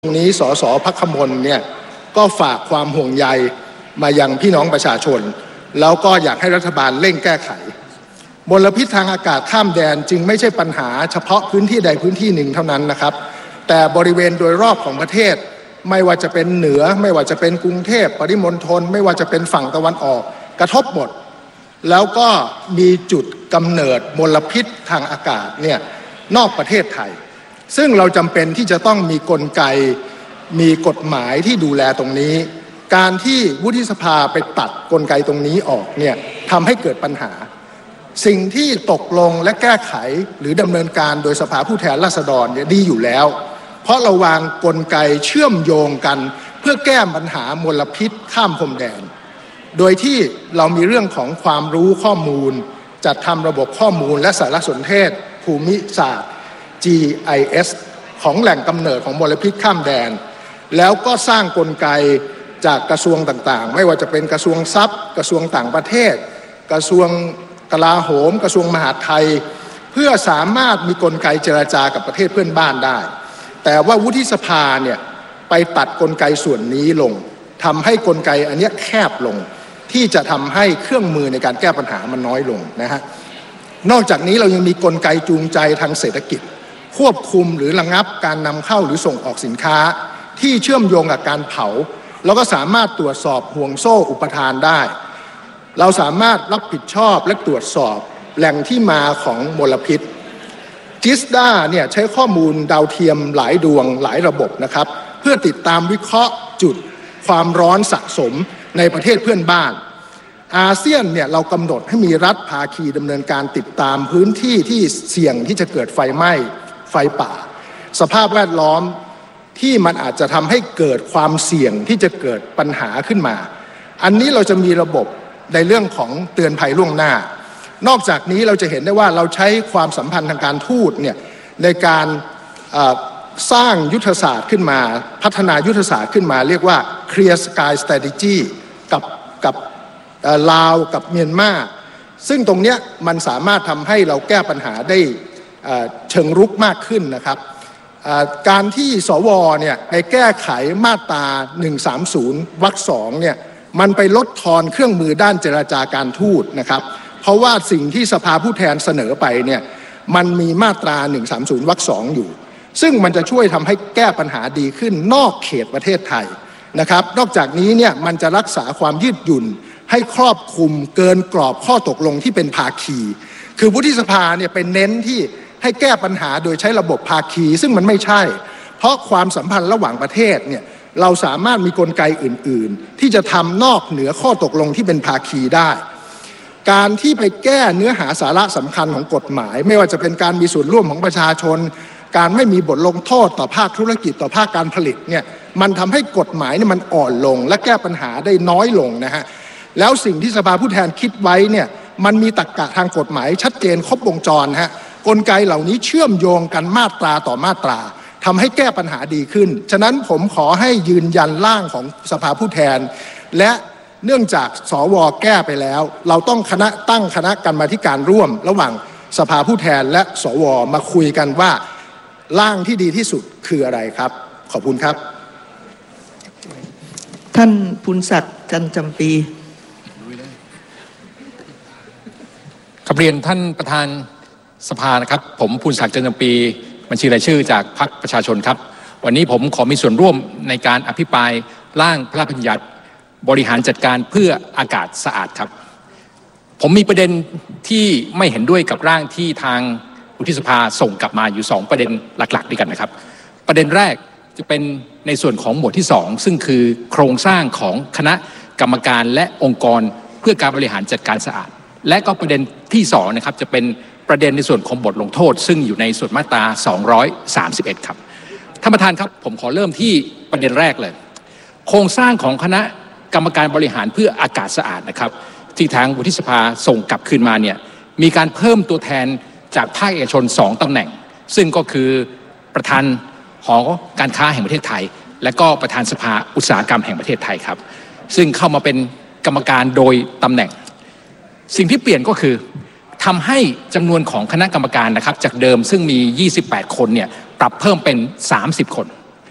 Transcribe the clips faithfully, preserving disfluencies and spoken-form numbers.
ตรงนี้สสภักขมลเนี่ยก็ฝากความห่วงใยมายังพี่น้องประชาชนแล้วก็อยากให้รัฐบาลเร่งแก้ไขมลพิษทางอากาศข้ามแดนจึงไม่ใช่ปัญหาเฉพาะพื้นที่ใดพื้นที่หนึ่งเท่านั้นนะครับแต่บริเวณโดยรอบของประเทศไม่ว่าจะเป็นเหนือไม่ว่าจะเป็นกรุงเทพปริมณฑลไม่ว่าจะเป็นฝั่งตะวันออกกระทบหมดแล้วก็มีจุดกำเนิดมลพิษทางอากาศเนี่ยนอกประเทศไทยซึ่งเราจำเป็นที่จะต้องมีกลไกมีกฎหมายที่ดูแลตรงนี้การที่วุฒิสภาไปตัดกลไกตรงนี้ออกเนี่ยทำให้เกิดปัญหาสิ่งที่ตกลงและแก้ไขหรือดำเนินการโดยสภาผู้แทนราษฎรเนี่ยดีอยู่แล้วเพราะเราวางกลไกเชื่อมโยงกันเพื่อแก้ปัญหามลพิษข้ามพรมแดนโดยที่เรามีเรื่องของความรู้ข้อมูลจัดทำระบบข้อมูลและสารสนเทศภูมิศาสตร์ จี ไอ เอส ของแหล่งกำเนิดของมลพิษข้ามแดนแล้วก็สร้างกลไกจากกระทรวงต่างๆไม่ว่าจะเป็นกระทรวงทรัพย์กระทรวงต่างประเทศกระทรวงกลาโหมกระทรวงมหาดไทยเพื่อสามารถมีกลไกเจรจากับประเทศเพื่อนบ้านได้แต่ว่าวุฒิสภาเนี่ยไปตัดกลไกส่วนนี้ลงทำให้กลไกอันนี้แคบลงที่จะทำให้เครื่องมือในการแก้ปัญหามันน้อยลงนะฮะนอกจากนี้เรายังมีกลไกจูงใจทางเศรษฐกิจควบคุมหรือระงับการนำเข้าหรือส่งออกสินค้าที่เชื่อมโยงกับการเผาแล้วก็สามารถตรวจสอบห่วงโซ่อุปทานได้เราสามารถรับผิดชอบและตรวจสอบแหล่งที่มาของมลพิษจิสดาเนี่ยใช้ข้อมูลดาวเทียมหลายดวงหลายระบบนะครับเพื่อติดตามวิเคราะห์จุดความร้อนสะสมในประเทศเพื่อนบ้านอาเซียนเนี่ยเรากำหนดให้มีรัฐภาคีดำเนินการติดตามพื้นที่ที่เสี่ยงที่จะเกิดไฟไหม้ไฟป่าสภาพแวดล้อมที่มันอาจจะทำให้เกิดความเสี่ยงที่จะเกิดปัญหาขึ้นมาอันนี้เราจะมีระบบในเรื่องของเตือนภัยล่วงหน้านอกจากนี้เราจะเห็นได้ว่าเราใช้ความสัมพันธ์ทางการทูตเนี่ยในการสร้างยุทธศาสตร์ขึ้นมาพัฒนายุทธศาสตร์ขึ้นมาเรียกว่า Clear Sky Strategy กับกับลาวกับเมียนมาซึ่งตรงเนี้ยมันสามารถทำให้เราแก้ปัญหาได้เชิงรุกมากขึ้นนะครับการที่สวเนี่ยไปแก้ไขมาตราหนึ่งสามศูนย์วรรคสองเนี่ยมันไปลดทอนเครื่องมือด้านเจรจาการทูตนะครับเพราะว่าสิ่งที่สภาผู้แทนเสนอไปเนี่ยมันมีมาตราหนึ่งสามศูนย์วรรคสองอยู่ซึ่งมันจะช่วยทำให้แก้ปัญหาดีขึ้นนอกเขตประเทศไทยนะครับนอกจากนี้เนี่ยมันจะรักษาความยืดหยุ่นให้ครอบคลุมเกินกรอบข้อตกลงที่เป็นภาคีคือวุฒิสภาเนี่ยเป็นเน้นที่ให้แก้ปัญหาโดยใช้ระบบภาคีซึ่งมันไม่ใช่เพราะความสัมพันธ์ระหว่างประเทศเนี่ยเราสามารถมีกลไกอื่นๆที่จะทำนอกเหนือข้อตกลงที่เป็นภาคีได้การที่ไปแก้เนื้อหาสาระสำคัญของกฎหมายไม่ว่าจะเป็นการมีส่วนร่วมของประชาชนการไม่มีบทลงโทษต่อภาคธุรกิจต่อภาคการผลิตเนี่ยมันทำให้กฎหมายเนี่ยมันอ่อนลงและแก้ปัญหาได้น้อยลงนะฮะแล้วสิ่งที่สภาผู้แทนคิดไว้เนี่ยมันมีตรรกะทางกฎหมายชัดเจนครบวงจรฮะกลไกเหล่านี้เชื่อมโยงกันมาตราต่อมาตราทำให้แก้ปัญหาดีขึ้นฉะนั้นผมขอให้ยืนยันร่างของสภาผู้แทนและเนื่องจากสวแก้ไปแล้วเราต้องคณะตั้งคณะกรรมาธิการร่วมระหว่างสภาผู้แทนและสวมาคุยกันว่าร่างที่ดีที่สุดคืออะไรครับขอบคุณครับท่านภูนศักดิ์จันจำปีครับเรียนท่านประธานสภานะครับผมภูนศักดิ์จันจำปีบัญชีรายชื่อจากพรรคประชาชนครับวันนี้ผมขอมีส่วนร่วมในการอภิปรายร่างพระราชบัญญัติบริหารจัดการเพื่ออากาศสะอาดครับผมมีประเด็นที่ไม่เห็นด้วยกับร่างที่ทางวุฒิสภาส่งกลับมาอยู่สองประเด็นหลักๆด้วยกันนะครับประเด็นแรกจะเป็นในส่วนของหมวดที่สองซึ่งคือโครงสร้างของคณะกรรมการและองค์กรเพื่อการบริหารจัดการสะอาดและก็ประเด็นที่สองนะครับจะเป็นประเด็นในส่วนของบทลงโทษซึ่งอยู่ในส่วนมาตราสองร้อยสามสิบเอ็ดครับท่านประธานครับผมขอเริ่มที่ประเด็นแรกเลยโครงสร้างของคณะกรรมการบริหารเพื่ออากาศสะอาดนะครับที่ทางวุฒิสภาส่งกลับคืนมาเนี่ยมีการเพิ่มตัวแทนจากภาคเอกชนสองตำแหน่งซึ่งก็คือประธานหอการค้าแห่งประเทศไทยและก็ประธานสภาอุตสาหกรรมแห่งประเทศไทยครับซึ่งเข้ามาเป็นกรรมการโดยตำแหน่งสิ่งที่เปลี่ยนก็คือทำให้จำนวนของคณะกรรมการนะครับจากเดิมซึ่งมียี่สิบแปดคนเนี่ยปรับเพิ่มเป็นสามสิบคน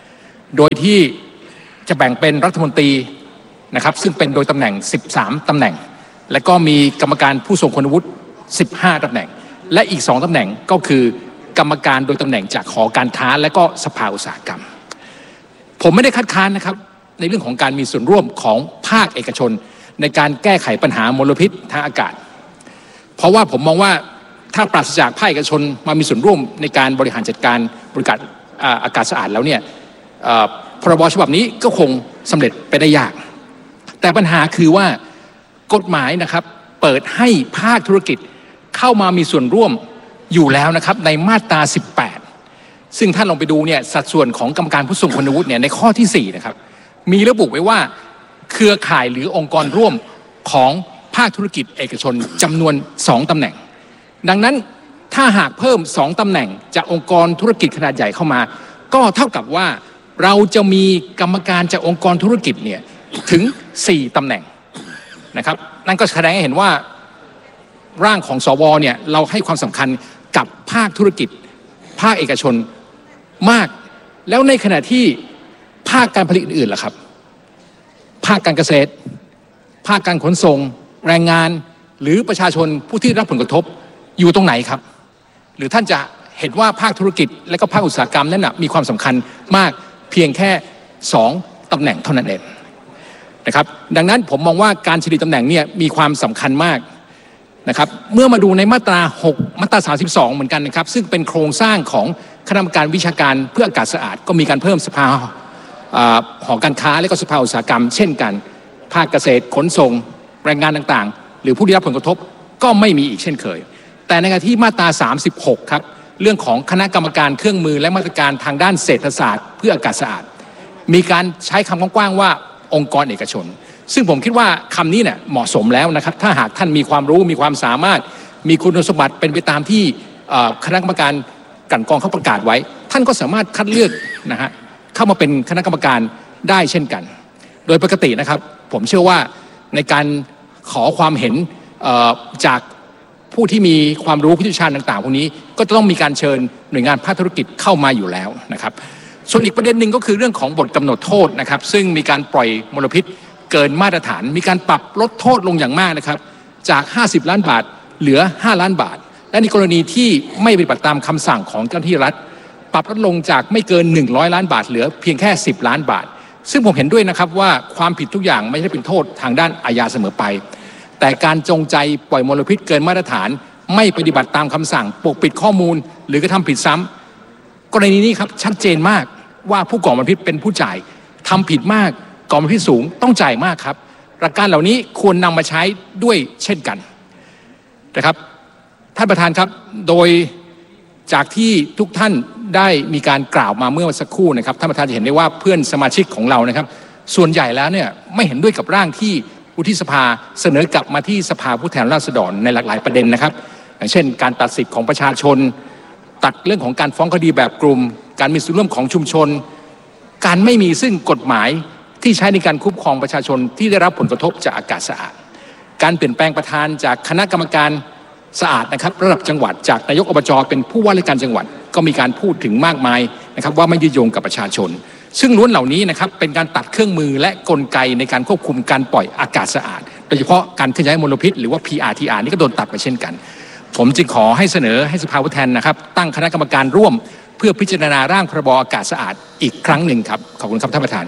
โดยที่จะแบ่งเป็นรัฐมนตรีนะครับซึ่งเป็นโดยตำแหน่งสิบสามตำแหน่งและก็มีกรรมการผู้ทรงคุณวุฒิสิบห้าตำแหน่งและอีกสองตำแหน่งก็คือกรรมการโดยตำแหน่งจากหอการค้าและก็สภาอุตสาหกรรมผมไม่ได้คัดค้านนะครับในเรื่องของการมีส่วนร่วมของภาคเอกชนในการแก้ไขปัญหามลพิษทางอากาศเพราะว่าผมมองว่าถ้าปราศจากภาคเอกชนมามีส่วนร่วมในการบริหารจัดการบริการอากาศสะอาดแล้วเนี่ยพรบฉบับนี้ก็คงสำเร็จไปได้ยากแต่ปัญหาคือว่ากฎหมายนะครับเปิดให้ภาคธุรกิจเข้ามามีส่วนร่วมอยู่แล้วนะครับในมาตราสิบแปดซึ่งท่านลองไปดูเนี่ยสัดส่วนของกรรมการผู้ทรงคุณวุฒิเนี่ยในข้อที่สี่นะครับมีระบุไว้ว่าเครือข่ายหรือองค์กรร่วมของภาคธุรกิจเอกชนจำนวนสองตำแหน่งดังนั้นถ้าหากเพิ่มสองตำแหน่งจากองค์กรธุรกิจขนาดใหญ่เข้ามาก็เท่ากับว่าเราจะมีกรรมการจากองค์กรธุรกิจเนี่ยถึงสี่ตำแหน่งนะครับนั่นก็แสดงให้เห็นว่าร่างของสวเนี่ยเราให้ความสำคัญกับภาคธุรกิจภาคเอกชนมากแล้วในขณะที่ภาคการผลิตอื่นๆล่ะครับภาคการเกษตรภาคการขนส่งแรงงานหรือประชาชนผู้ที่รับผลกระทบอยู่ตรงไหนครับหรือท่านจะเห็นว่าภาคธุรกิจและก็ภาคอุตสาหกรรมนั้นนะมีความสำคัญมากเพียงแค่สองตำแหน่งเท่านั้นเองนะครับดังนั้นผมมองว่าการเฉลี่ยตำแหน่งเนี่ยมีความสำคัญมากนะครับเมื่อมาดูในมาตราหกมาตราสามสิบสองเหมือนกันนะครับซึ่งเป็นโครงสร้างของคณะกรรมการวิชาการเพื่ออากาศสะอาดก็มีการเพิ่มสภาหอการค้าและก็สภาอุตสาหกรรมเช่นกันภาคเกษตรขนส่งแรงงานต่างๆหรือผู้ได้รับผลกระทบก็ไม่มีอีกเช่นเคยแต่ในขณะที่มาตราสามสิบหกครับเรื่องของคณะกรรมการเครื่องมือและมาตรการทางด้านเศรษฐศาสตร์เพื่ออากาศสะอาดมีการใช้คำกว้างๆว่าองค์กรเอกชนซึ่งผมคิดว่าคำนี้เนี่ยเหมาะสมแล้วนะครับถ้าหากท่านมีความรู้มีความสามารถมีคุณสมบัติเป็นไปตามที่คณะกรรมการกลั่นกรองเขาประกาศไว้ท่านก็สามารถคัดเลือกนะฮะเข้ามาเป็นคณะกรรมการได้เช่นกันโดยปกตินะครับผมเชื่อว่าในการขอความเห็นจากผู้ที่มีความรู้ผู้เชี่ยวชาญต่างๆพวกนี้ก็จะต้องมีการเชิญหน่วยงานภาคธุรกิจเข้ามาอยู่แล้วนะครับส่วนอีกประเด็นหนึ่งก็คือเรื่องของบทกำหนดโทษนะครับซึ่งมีการปล่อยมลพิษเกินมาตรฐานมีการปรับลดโทษลงอย่างมากนะครับจากห้าสิบล้านบาทเหลือห้าล้านบาทและในกรณีที่ไม่ปฏิบัติตามคำสั่งของเจ้าหน้าที่รัฐปรับลดลงจากไม่เกินหนึ่งร้อยล้านบาทเหลือเพียงแค่สิบล้านบาทซึ่งผมเห็นด้วยนะครับว่าความผิดทุกอย่างไม่ใช่เป็นโทษทางด้านอาญาเสมอไปแต่การจงใจปล่อยมลพิษเกินมาตรฐานไม่ปฏิบัติตามคำสั่งปกปิดข้อมูลหรือกระทำผิดซ้ำกรณีนี้ครับชัดเจนมากว่าผู้ก่อมลพิษเป็นผู้จ่ายทำผิดมากก่อมลพิษสูงต้องจ่ายมากครับหลักการเหล่านี้ควรนำมาใช้ด้วยเช่นกันนะครับท่านประธานครับโดยจากที่ทุกท่านได้มีการกล่าวมาเมื่อสักครู่นะครับท่านประธานจะเห็นได้ว่าเพื่อนสมาชิกของเรานะครับส่วนใหญ่แล้วเนี่ยไม่เห็นด้วยกับร่างที่วุฒิสภาเสนอกลับมาที่สภาผู้แทนราษฎรในหลากหลายประเด็นนะครับอย่างเช่นการตัดสิทธิ์ของประชาชนตัดเรื่องของการฟ้องคดีแบบกลุ่มการมีส่วนร่วมของชุมชนการไม่มีซึ่งกฎหมายที่ใช้ในการคุ้มครองประชาชนที่ได้รับผลกระทบจากอากาศสะอาดการเปลี่ยนแปลงประธานจากคณะกรรมการสะอาดนะครับระดับจังหวัดจากนายกอบจเป็นผู้ว่าราชการจังหวัดก็มีการพูดถึงมากมายนะครับว่าไม่ยึดโยงกับประชาชนซึ่งล้วนเหล่านี้นะครับเป็นการตัดเครื่องมือและกลไกในการควบคุมการปล่อยอากาศสะอาดโดยเฉพาะการเคลื่อนย้ายมลพิษหรือว่า พี อาร์ ที อาร์ นี่ก็โดนตัดไปเช่นกันผมจึงขอให้เสนอให้สภาผู้แทนนะครับตั้งคณะกรรมการร่วมเพื่อพิจารณาร่างพรบอากาศสะอาดอีกครั้งหนึ่งครับขอบคุณครับท่านประธาน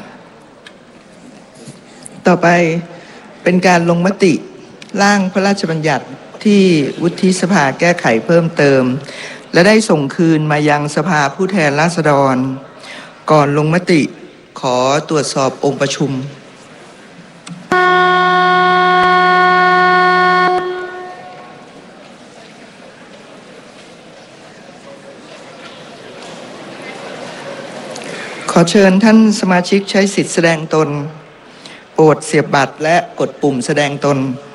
ต่อไปเป็นการลงมติร่างพระราชบัญญัติที่วุฒิสภาแก้ไขเพิ่มเติมและได้ส่งคืนมายังสภาผู้แทนราษฎรก่อนลงมติขอตรวจสอบองค์ประชุมขอเชิญท่านสมาชิกใช้สิทธิแสดงตนโปรดเสียบบัตรและกดปุ่มแสดงตน